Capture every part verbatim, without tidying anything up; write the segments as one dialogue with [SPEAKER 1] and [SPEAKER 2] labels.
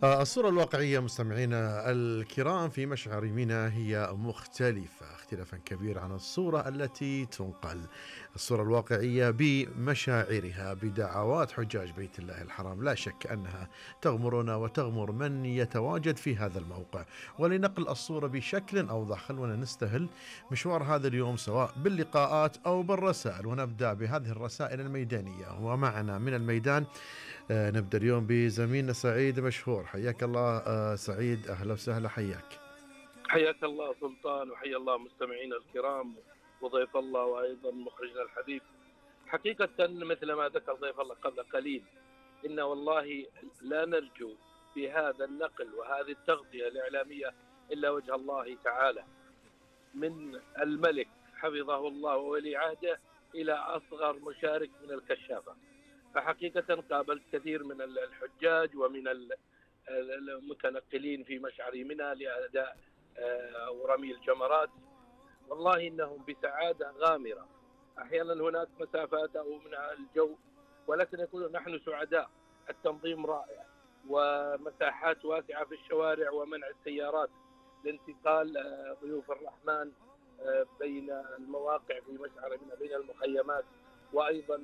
[SPEAKER 1] آه، الصورة الواقعية مستمعينا الكرام في مشعر منى هي مختلفة اختلافا كبيرا عن الصورة التي تنقل. الصورة الواقعية بمشاعرها بدعوات حجاج بيت الله الحرام لا شك أنها تغمرنا وتغمر من يتواجد في هذا الموقع. ولنقل الصورة بشكل أوضح خلونا نستهل مشوار هذا اليوم سواء باللقاءات أو بالرسائل، ونبدأ بهذه الرسائل الميدانية. ومعنا من الميدان آه نبدأ اليوم بزميلنا سعيد مشهور. حياك الله آه سعيد، أهلا وسهلا، حياك.
[SPEAKER 2] حياك الله سلطان، وحيا الله مستمعينا الكرام وضيف الله وأيضا مخرجنا الحبيب. حقيقة مثل ما ذكر ضيف الله قبل قليل، إن والله لا نرجو بهذا النقل وهذه التغطية الإعلامية إلا وجه الله تعالى، من الملك حفظه الله وولي عهده إلى أصغر مشارك من الكشافة. فحقيقة قابلت كثير من الحجاج ومن المتنقلين في مشعر منى لأداء أو رمي الجمرات، والله إنهم بسعادة غامرة. أحيانا هناك مسافات أو من الجو، ولكن يقولون نحن سعداء. التنظيم رائع ومساحات واسعة في الشوارع ومنع السيارات لانتقال ضيوف الرحمن بين المواقع في مشعر منى بين المخيمات وأيضا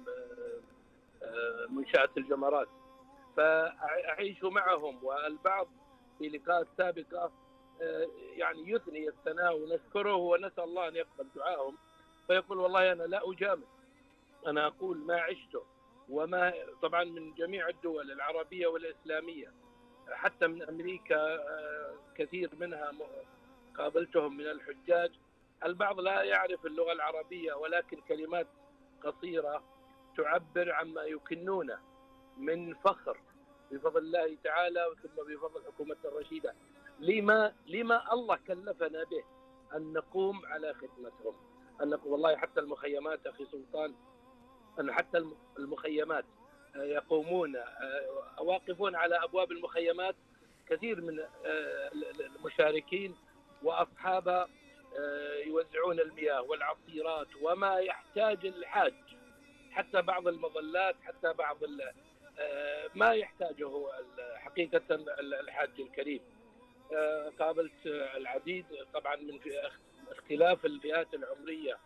[SPEAKER 2] منشآت الجمرات. فأعيش معهم، والبعض في لقاءات سابقة يعني يثني الثناء ونشكره ونسأل الله أن يقبل دعاهم، فيقول والله أنا لا أجامل، أنا أقول ما عشته. وما طبعا من جميع الدول العربية والإسلامية، حتى من أمريكا كثير منها قابلتهم من الحجاج. البعض لا يعرف اللغة العربية، ولكن كلمات قصيرة تعبر عما يكنونه من فخر بفضل الله تعالى ثم بفضل حكومة الرشيدة. لما لما الله كلفنا به أن نقوم على خدمتهم، أن نقوم. والله حتى المخيمات أخي سلطان، أن حتى المخيمات يقومون واقفون على أبواب المخيمات كثير من المشاركين وأصحابها يوزعون المياه والعصيرات وما يحتاج الحاج، حتى بعض المظلات، حتى بعض ما يحتاجه حقيقة الحاج الكريم. قابلت العديد طبعا من اختلاف الفئات العمرية،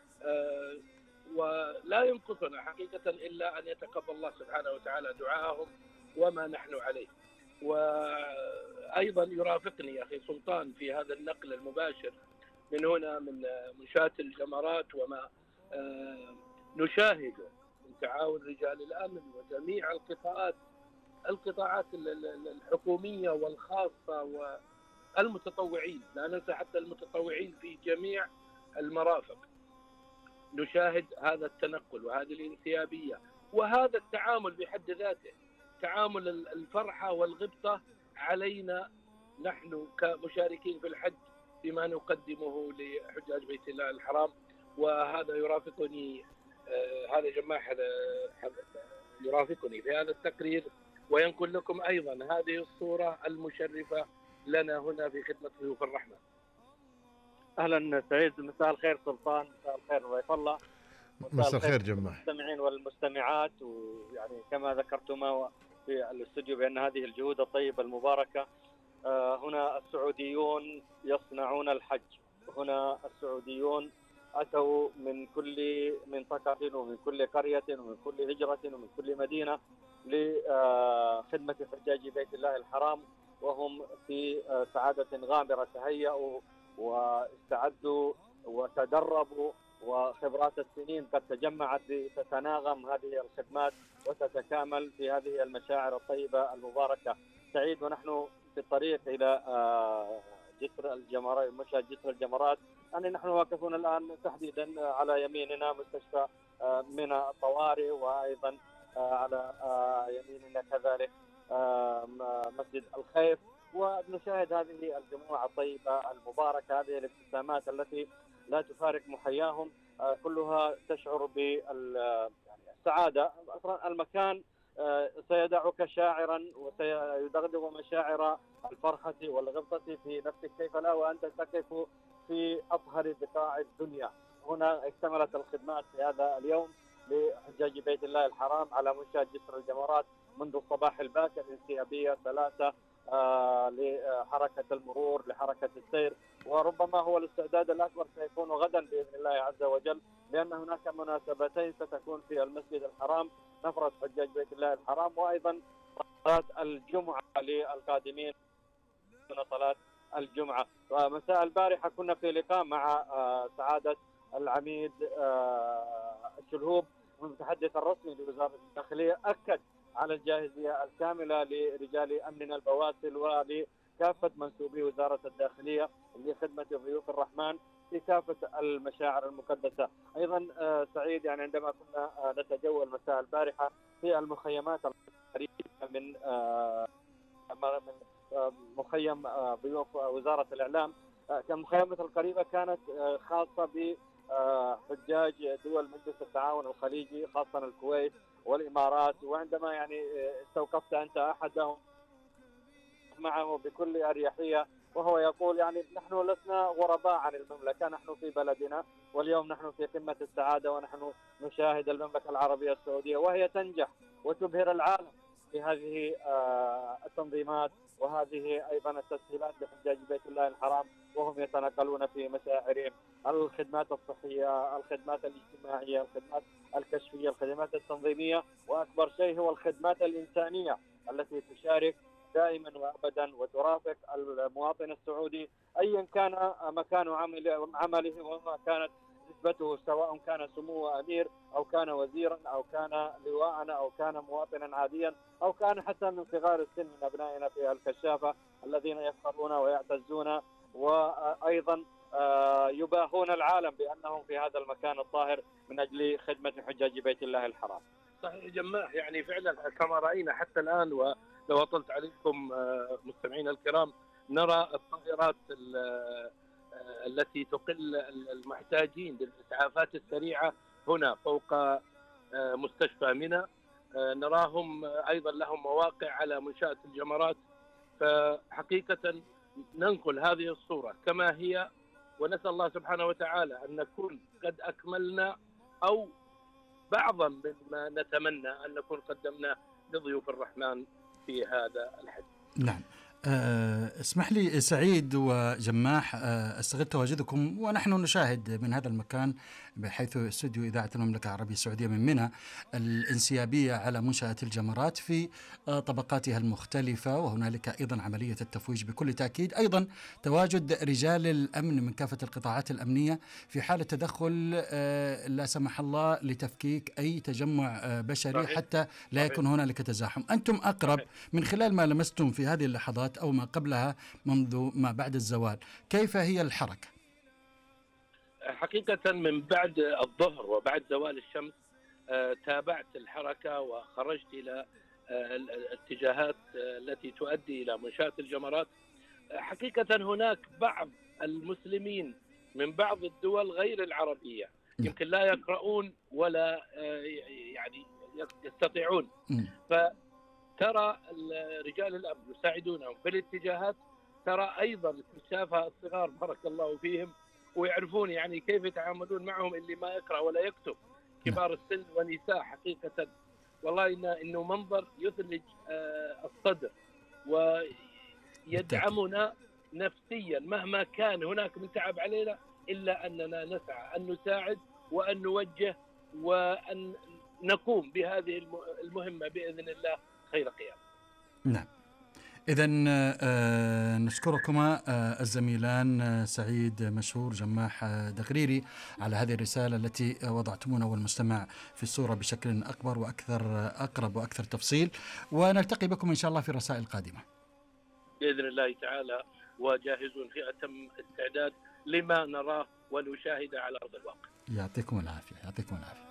[SPEAKER 2] ولا ينقصنا حقيقة إلا أن يتقبل الله سبحانه وتعالى دعاءهم وما نحن عليه. وأيضا يرافقني أخي سلطان في هذا النقل المباشر من هنا من منشاة الجمرات وما نشاهده من تعاون رجال الأمن وجميع القطاعات القطاعات الحكومية والخاصة والمتطوعين، لا ننسى حتى المتطوعين في جميع المرافق. نشاهد هذا التنقل وهذه الانسيابية وهذا التعامل بحد ذاته، تعامل الفرحة والغبطة علينا نحن كمشاركين في الحج بما نقدمه لحجاج بيت الله الحرام. وهذا يرافقني آه هذا جماح يرافقني في هذا التقرير وينقل لكم أيضا هذه الصورة المشرفة لنا هنا في خدمة ضيوف الرحمة.
[SPEAKER 3] أهلا سعيد، مساء الخير سلطان، مساء الخير ضيف الله،
[SPEAKER 1] مساء الخير جماح
[SPEAKER 3] المستمعين والمستمعات. ويعني كما ذكرتما في الاستوديو بأن هذه الجهود الطيبة المباركة، هنا السعوديون يصنعون الحج، هنا السعوديون أتوا من كل منطقة ومن كل قرية ومن كل هجرة ومن كل مدينة لخدمة حجاج بيت الله الحرام، وهم في سعادة غامرة. تهيأوا واستعدوا وتدربوا، وخبرات السنين قد تجمعت لتتناغم هذه الخدمات وتتكامل في هذه المشاعر الطيبة المباركة. سعيد، ونحن في الطريق إلى جسر الجمرات، مشهد جسر الجمرات، يعني نحن واقفون الآن تحديدا على يميننا مستشفى منى الطوارئ، وأيضا على يميننا كذلك مسجد الخيف، ونشاهد هذه الجموع الطيبة المباركة، هذه الابتسامات التي لا تفارق محياهم، كلها تشعر بالسعادة. أصلا المكان سيدعك شاعرا وسيدغدغ مشاعر الفرحة والغبطة في نفسك، كيف لا وأنت تقف في أطهر بقاع الدنيا. هنا اكتملت الخدمات في هذا اليوم لحجاج بيت الله الحرام على منشأة جسر الجمرات، منذ الصباح الباكر انسيابية ثلاثة آه لحركة المرور لحركة السير، وربما هو الاستعداد الأكبر سيكون غدا بإذن الله عز وجل، لأن هناك مناسبتين ستكون في المسجد الحرام، نفرة حجاج بيت الله الحرام، وأيضا صلاة الجمعة للقادمين من صلاة الجمعة. ومساء البارحة كنا في لقاء مع آه سعادة العميد آه الشلهوب المتحدث الرسمي لوزارة الداخلية، أكد على الجاهزية الكاملة لرجال أمننا البواسل ولكافة منسوبي وزارة الداخلية لخدمة ضيوف الرحمن في كافة المشاعر المقدسة. أيضا آه سعيد يعني عندما كنا آه نتجول مساء البارحة في المخيمات القريبة من آه من آه مخيم آه ضيوف وزارة الإعلام، آه المخيمات القريبة كانت آه خاصة ب حجاج دول مجلس التعاون الخليجي، خاصة الكويت والإمارات، وعندما يعني استوقفت أنت أحدهم معه بكل أريحية وهو يقول يعني نحن لسنا غرباء عن المملكة، نحن في بلدنا، واليوم نحن في قمة السعادة ونحن نشاهد المملكة العربية السعودية وهي تنجح وتبهر العالم بهذه التنظيمات وهذه أيضا التسهيلات لحجاج بيت الله الحرام وهم يتنقلون في مشاعرهم. الخدمات الصحية، الخدمات الاجتماعية، الخدمات الكشفية، الخدمات التنظيمية، وأكبر شيء هو الخدمات الإنسانية التي تشارك دائما وأبدا وترافق المواطن السعودي أيا كان مكان عمله وما كانت نسبته، سواء كان سموه أمير أو كان وزيرا أو كان لواء أو كان مواطنا عاديا أو كان حتى من صغار السن من أبنائنا في الكشافة الذين يفخرون ويعتزون وأيضا يباهون العالم بأنهم في هذا المكان الطاهر من أجل خدمة حجاج بيت الله الحرام.
[SPEAKER 2] صحيح جماح، يعني فعلا كما رأينا حتى الآن، ولو أطلت عليكم مستمعينا الكرام، نرى الطائرات التي تقل المحتاجين للإسعافات السريعة هنا فوق مستشفى منى، نراهم أيضا لهم مواقع على منشأة الجمرات. فحقيقة ننقل هذه الصورة كما هي، ونسأل الله سبحانه وتعالى أن نكون قد أكملنا أو بعضا مما نتمنى أن نكون قدمنا لضيوف الرحمن في هذا الحج.
[SPEAKER 4] نعم. أه اسمح لي سعيد وجماح، أه استغل تواجدكم ونحن نشاهد من هذا المكان بحيث استوديو إذاعة المملكة العربية السعودية من منى الانسيابية على منشأة الجمرات في أه طبقاتها المختلفة، وهنالك أيضا عملية التفويج بكل تأكيد، أيضا تواجد رجال الأمن من كافة القطاعات الأمنية في حالة تدخل أه لا سمح الله لتفكيك أي تجمع أه بشري صحيح. حتى لا يكون صحيح. هنالك تزاحم. أنتم أقرب صحيح. من خلال ما لمستم في هذه اللحظات أو ما قبلها منذ ما بعد الزوال، كيف هي الحركة؟
[SPEAKER 2] حقيقة من بعد الظهر وبعد زوال الشمس آه تابعت الحركة وخرجت إلى آه الاتجاهات آه التي تؤدي إلى منشأة الجمرات. آه حقيقة هناك بعض المسلمين من بعض الدول غير العربية يمكن لا يقرؤون ولا آه يعني يستطيعون، فترى رجال الأمن يساعدونهم في الاتجاهات، ترى أيضا الكشافة الصغار بارك الله فيهم ويعرفون يعني كيف يتعاملون معهم اللي ما يقرأ ولا يكتب، كبار السن ونساء. حقيقة والله إنه, إنه منظر يثلج آه الصدر ويدعمنا نفسيا مهما كان هناك من تعب علينا، إلا أننا نسعى أن نساعد وأن نوجه وأن نقوم بهذه المهمة بإذن الله خير قيام.
[SPEAKER 4] نعم. إذن آه نشكركما آه الزميلان آه سعيد مشهور جماح آه دغريري على هذه الرسالة التي وضعتمونا والمستمع في الصورة بشكل أكبر وأكثر آه أقرب وأكثر تفصيل، ونلتقي بكم إن شاء الله في رسائل قادمة
[SPEAKER 2] بإذن الله تعالى، وجاهزون في أتم استعداد لما نراه ونشاهد على أرض الواقع.
[SPEAKER 4] يعطيكم العافية. يعطيكم العافية.